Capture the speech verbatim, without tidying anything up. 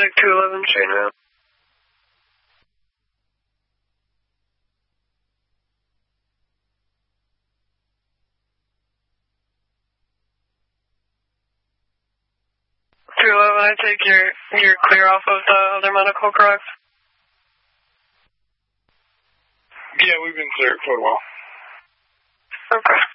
take two eleven chain route. two eleven, I take your, your clear off of the other medical, correct? Yeah, we've been cleared for a while. Okay.